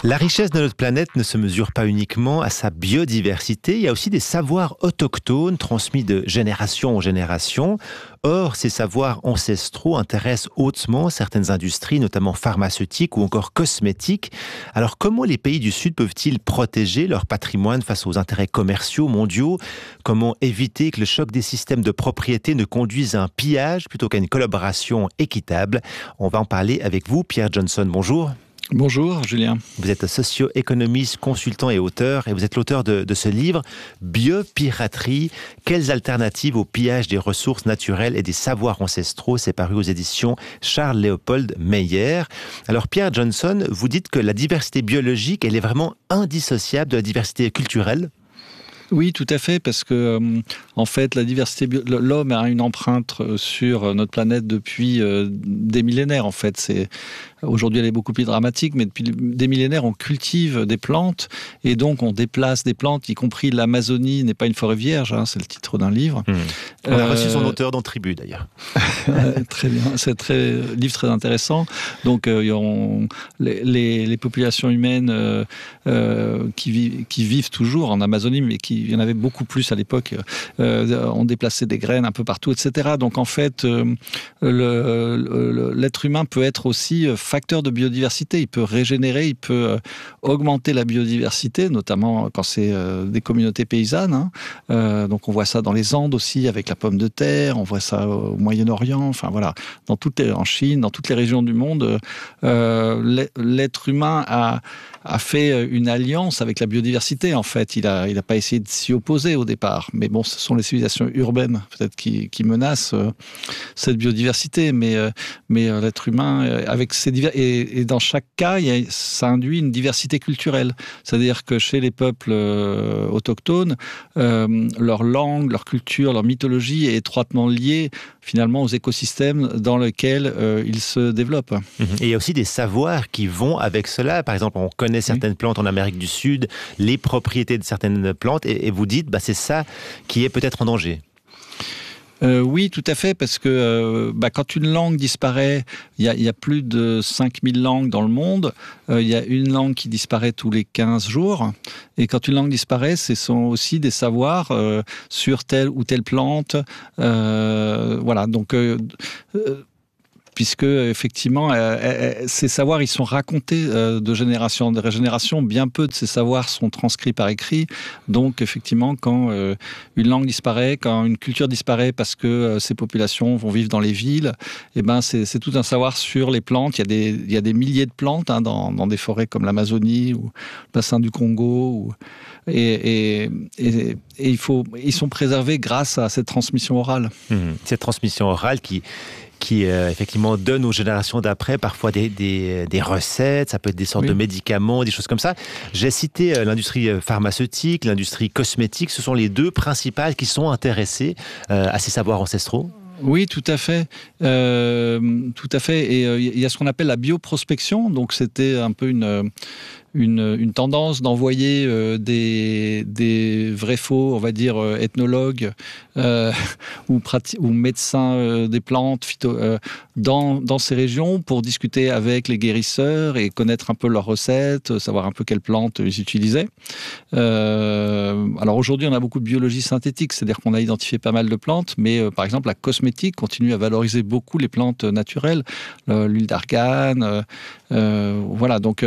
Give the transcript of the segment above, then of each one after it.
La richesse de notre planète ne se mesure pas uniquement à sa biodiversité, il y a aussi des savoirs autochtones transmis de génération en génération. Or, ces savoirs ancestraux intéressent hautement certaines industries, notamment pharmaceutiques ou encore cosmétiques. Alors, comment les pays du Sud peuvent-ils protéger leur patrimoine face aux intérêts commerciaux mondiaux? Comment éviter que le choc des systèmes de propriété ne conduise à un pillage plutôt qu'à une collaboration équitable? On va en parler avec vous, Pierre Johnson. Bonjour. Bonjour Julien. Vous êtes socio-économiste, consultant et auteur, et vous êtes l'auteur de ce livre « Biopiraterie, quelles alternatives au pillage des ressources naturelles et des savoirs ancestraux ?» C'est paru aux éditions Charles-Léopold Meyer. Alors Pierre Johnson, vous dites que la diversité biologique, elle est vraiment indissociable de la diversité culturelle? Oui, tout à fait, parce que en fait, la diversité, l'homme a une empreinte sur notre planète depuis des millénaires. En fait, aujourd'hui, elle est beaucoup plus dramatique, mais depuis des millénaires, on cultive des plantes et donc on déplace des plantes, y compris l'Amazonie n'est pas une forêt vierge. C'est le titre d'un livre. On a reçu son auteur dans Tribu, d'ailleurs. Très bien, c'est un livre très intéressant. Donc, les populations humaines qui vivent toujours en Amazonie, mais il y en avait beaucoup plus à l'époque, ont déplacé des graines un peu partout, etc. Donc en fait, l'être humain peut être aussi facteur de biodiversité. Il peut régénérer, il peut augmenter la biodiversité, notamment quand c'est des communautés paysannes. Donc on voit ça dans les Andes aussi, avec la pomme de terre, on voit ça au Moyen-Orient, enfin voilà, en Chine, dans toutes les régions du monde, l'être humain a fait une alliance avec la biodiversité, en fait. Il n'a pas essayé de s'y opposer au départ. Mais bon, ce sont les civilisations urbaines, peut-être, qui menacent cette biodiversité. Mais l'être humain, avec ses et dans chaque cas, ça induit une diversité culturelle. C'est-à-dire que chez les peuples autochtones, leur langue, leur culture, leur mythologie est étroitement liée, finalement, aux écosystèmes dans lesquels ils se développent. Et il y a aussi des savoirs qui vont avec cela. Par exemple, on connaît certaines plantes en Amérique du Sud, les propriétés de certaines plantes, et vous dites, c'est ça qui est peut-être en danger. Oui, tout à fait, parce que quand une langue disparaît, il y a plus de 5000 langues dans le monde, il y a une langue qui disparaît tous les 15 jours, et quand une langue disparaît, ce sont aussi des savoirs sur telle ou telle plante, voilà, donc... puisque effectivement, ces savoirs, ils sont racontés de génération en génération. Bien peu de ces savoirs sont transcrits par écrit. Donc, effectivement, quand une langue disparaît, quand une culture disparaît parce que ces populations vont vivre dans les villes, c'est tout un savoir sur les plantes. Il y a des milliers de plantes dans des forêts comme l'Amazonie ou le bassin du Congo. Et ils sont préservés grâce à cette transmission orale. Cette transmission orale qui effectivement donne aux générations d'après parfois des recettes, ça peut être des sortes de médicaments, des choses comme ça. J'ai cité l'industrie pharmaceutique, l'industrie cosmétique, ce sont les deux principales qui sont intéressées à ces savoirs ancestraux. Oui, tout à fait. Tout à fait. Et il y a ce qu'on appelle la bioprospection. Donc, c'était un peu une tendance d'envoyer des vrais faux, on va dire, ethnologues ou médecins des plantes dans ces régions pour discuter avec les guérisseurs et connaître un peu leurs recettes, savoir un peu quelles plantes ils utilisaient. Alors aujourd'hui, on a beaucoup de biologie synthétique, c'est-à-dire qu'on a identifié pas mal de plantes, mais par exemple, la cosmétique continue à valoriser beaucoup les plantes naturelles, l'huile d'argan, voilà, donc...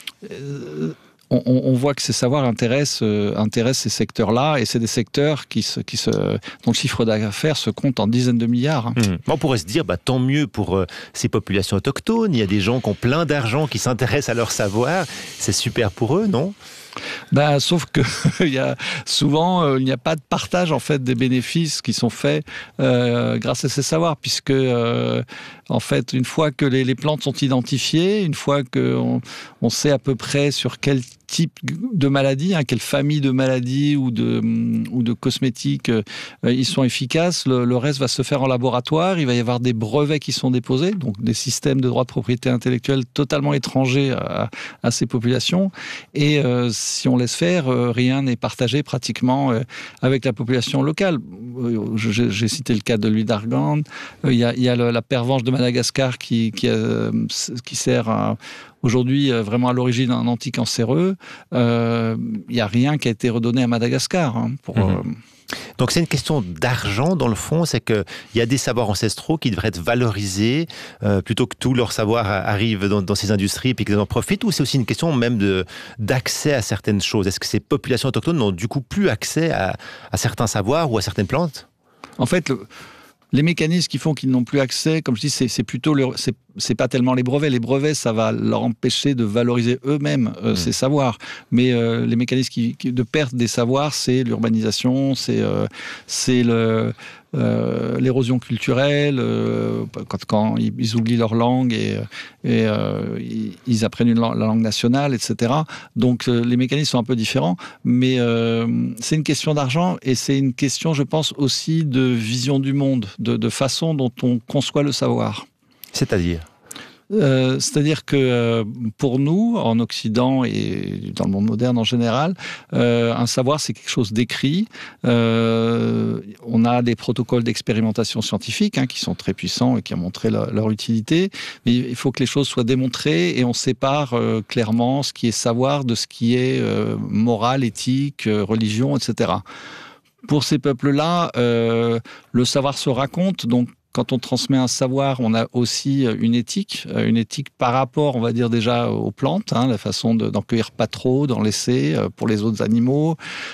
On voit que ces savoirs intéressent ces secteurs-là, et c'est des secteurs dont le chiffre d'affaires se compte en dizaines de milliards. On pourrait se dire, tant mieux pour ces populations autochtones, il y a des gens qui ont plein d'argent, qui s'intéressent à leur savoir, c'est super pour eux, non ? Sauf que souvent il n'y a pas de partage en fait des bénéfices qui sont faits grâce à ces savoirs, puisque en fait une fois que les plantes sont identifiées, une fois que on sait à peu près sur quel type de maladie, quelle famille de maladies ou de cosmétiques ils sont efficaces, le reste va se faire en laboratoire, il va y avoir des brevets qui sont déposés, donc des systèmes de droit de propriété intellectuelle totalement étrangers à ces populations, et si on laisse faire, rien n'est partagé pratiquement avec la population locale. J'ai cité le cas de l'huile d'argan, il y a la pervenche de Madagascar qui sert aujourd'hui vraiment à l'origine un anticancéreux, il n'y a rien qui a été redonné à Madagascar. Donc c'est une question d'argent dans le fond, c'est qu'il y a des savoirs ancestraux qui devraient être valorisés plutôt que tout leur savoir arrive dans ces industries et puis qu'ils en profitent, ou c'est aussi une question même d'accès à certaines choses? Est-ce que ces populations autochtones n'ont du coup plus accès à certains savoirs ou à certaines plantes? En fait, les mécanismes qui font qu'ils n'ont plus accès, comme je dis, c'est plutôt c'est pas tellement les brevets. Les brevets, ça va leur empêcher de valoriser eux-mêmes ces savoirs. Mais les mécanismes de perte des savoirs, c'est l'urbanisation, c'est l'érosion culturelle, quand ils oublient leur langue et ils apprennent la langue nationale, etc. Donc les mécanismes sont un peu différents, mais c'est une question d'argent et c'est une question, je pense, aussi de vision du monde, de façon dont on conçoit le savoir. C'est-à-dire que pour nous, en Occident et dans le monde moderne en général, un savoir, c'est quelque chose d'écrit. On a des protocoles d'expérimentation scientifique qui sont très puissants et qui ont montré leur utilité. Mais il faut que les choses soient démontrées et on sépare clairement ce qui est savoir de ce qui est morale, éthique, religion, etc. Pour ces peuples-là, le savoir se raconte, donc quand on transmet un savoir, on a aussi une éthique par rapport, on va dire déjà aux plantes, la façon d'en cueillir pas trop, d'en laisser pour les autres animaux.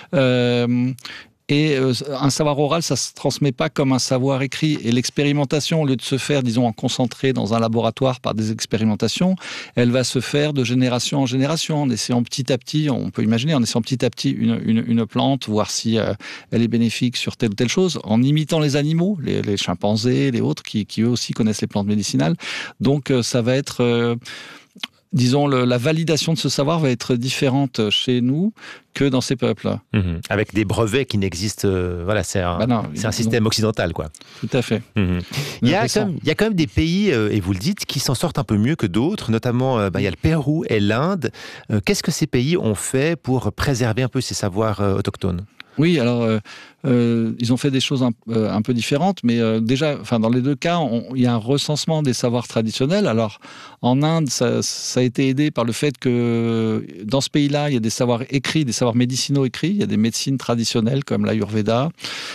Et un savoir oral, ça se transmet pas comme un savoir écrit. Et l'expérimentation, au lieu de se faire, disons, en concentré dans un laboratoire par des expérimentations, elle va se faire de génération en génération, en essayant petit à petit, on peut imaginer, en essayant petit à petit une plante, voir si elle est bénéfique sur telle ou telle chose, en imitant les animaux, les chimpanzés, les autres, qui eux aussi connaissent les plantes médicinales. Donc ça va être... disons, la validation de ce savoir va être différente chez nous que dans ces peuples. Avec des brevets qui n'existent... c'est un système occidental, quoi. Tout à fait. Il y a quand même des pays, et vous le dites, qui s'en sortent un peu mieux que d'autres, notamment il y a le Pérou et l'Inde. Qu'est-ce que ces pays ont fait pour préserver un peu ces savoirs autochtones ? Oui, alors ils ont fait des choses un peu différentes, mais déjà, dans les deux cas, il y a un recensement des savoirs traditionnels. Alors, en Inde, ça a été aidé par le fait que dans ce pays-là, il y a des savoirs écrits, des savoirs médicinaux écrits. Il y a des médecines traditionnelles comme l'Ayurveda.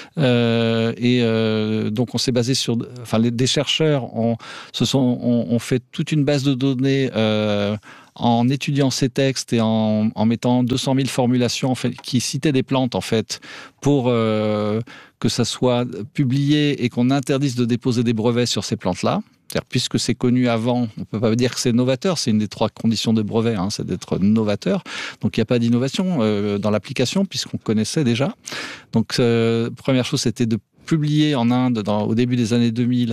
Donc, on s'est basé sur... des chercheurs ont fait toute une base de données en étudiant ces textes et en mettant 200 000 formulations qui citaient des plantes, en fait, pour que ça soit publié et qu'on interdise de déposer des brevets sur ces plantes-là. C'est-à-dire, puisque c'est connu avant, on ne peut pas dire que c'est novateur, c'est une des 3 conditions de brevet, c'est d'être novateur. Donc il n'y a pas d'innovation dans l'application, puisqu'on connaissait déjà. Donc première chose, c'était de publier en Inde, au début des années 2000,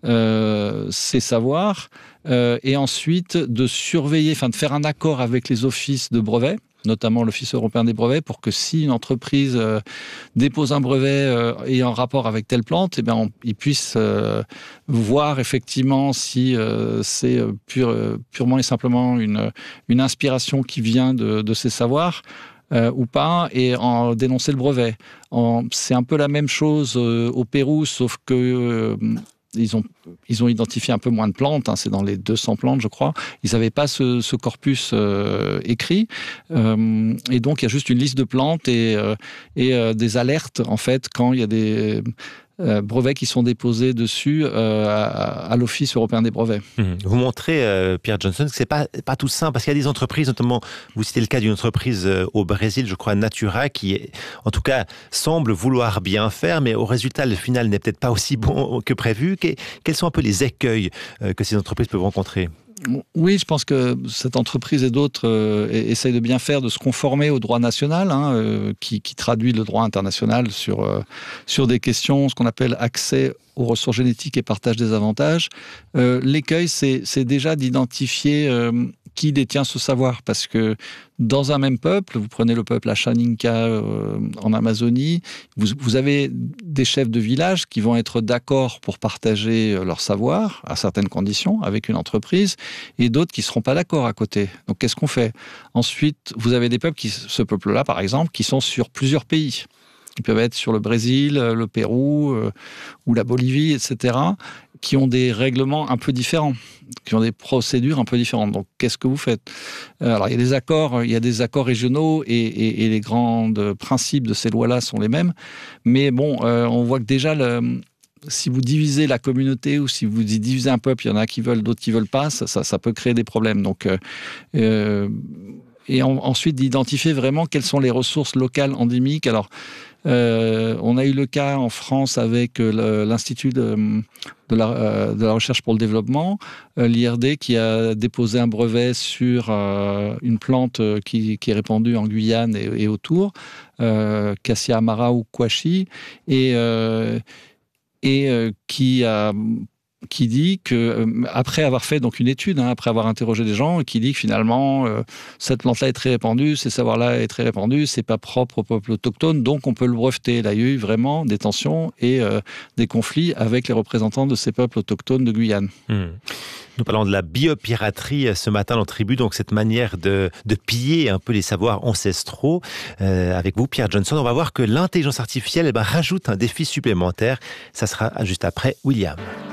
ces savoirs, et ensuite de surveiller, de faire un accord avec les offices de brevets, notamment l'Office européen des brevets, pour que si une entreprise dépose un brevet ayant rapport avec telle plante, ils puissent voir effectivement si c'est purement et simplement une inspiration qui vient de ces savoirs, ou pas, et en dénoncer le brevet. C'est un peu la même chose au Pérou, sauf que ils ont identifié un peu moins de plantes, c'est dans les 200 plantes, je crois. Ils n'avaient pas ce corpus écrit, et donc il y a juste une liste de plantes et des alertes, en fait, quand il y a des brevets qui sont déposés dessus à l'Office européen des brevets. Vous montrez, Pierre Johnson, que c'est pas tout simple, parce qu'il y a des entreprises, notamment, vous citez le cas d'une entreprise au Brésil, je crois, Natura, qui, en tout cas, semble vouloir bien faire, mais au résultat, le final n'est peut-être pas aussi bon que prévu. Quels sont un peu les écueils que ces entreprises peuvent rencontrer ? Oui, je pense que cette entreprise et d'autres essayent de bien faire, de se conformer au droit national, qui traduit le droit international sur des questions, ce qu'on appelle accès aux ressources génétiques et partage des avantages. L'écueil, c'est déjà d'identifier qui détient ce savoir, parce que dans un même peuple, vous prenez le peuple Ashaninka en Amazonie, vous avez des chefs de village qui vont être d'accord pour partager leur savoir à certaines conditions avec une entreprise, et d'autres qui ne seront pas d'accord à côté. Donc qu'est-ce qu'on fait ? Ensuite, vous avez des peuples, ce peuple-là par exemple, qui sont sur plusieurs pays. Ils peuvent être sur le Brésil, le Pérou ou la Bolivie, etc., qui ont des règlements un peu différents, qui ont des procédures un peu différentes. Donc, qu'est-ce que vous faites? Alors, il y a des accords régionaux et les grands principes de ces lois-là sont les mêmes. Mais bon, on voit que déjà, si vous divisez la communauté ou si vous divisez un peuple, il y en a qui veulent, d'autres qui veulent pas, ça peut créer des problèmes. Donc, ensuite, d'identifier vraiment quelles sont les ressources locales endémiques. Alors, on a eu le cas en France avec l'Institut de la recherche pour le développement, l'IRD, qui a déposé un brevet sur une plante qui est répandue en Guyane et autour, Cassia amara ou Quachi, et qui dit que, après avoir fait donc une étude, après avoir interrogé des gens, qui dit que finalement, cette plante-là est très répandue, ces savoirs-là est très répandu, c'est pas propre au peuple autochtone, donc on peut le breveter. Là, il y a eu vraiment des tensions et des conflits avec les représentants de ces peuples autochtones de Guyane. Nous parlons de la biopiraterie ce matin dans Tribu, donc cette manière de piller un peu les savoirs ancestraux. Avec vous, Pierre Johnson, on va voir que l'intelligence artificielle rajoute un défi supplémentaire. Ça sera juste après William.